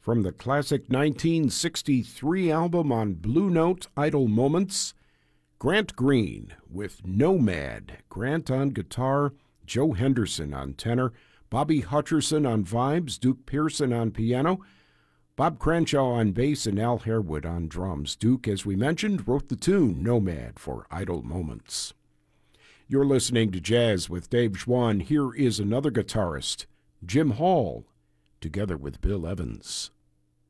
From the classic 1963 album on Blue Note, Idle Moments, Grant Green with Nomad. Grant on guitar, Joe Henderson on tenor, Bobby Hutcherson on vibes, Duke Pearson on piano, Bob Crenshaw on bass, and Al Harewood on drums. Duke, as we mentioned, wrote the tune Nomad for Idle Moments. You're listening to Jazz with Dave Schwann. Here is another guitarist, Jim Hall, together with Bill Evans.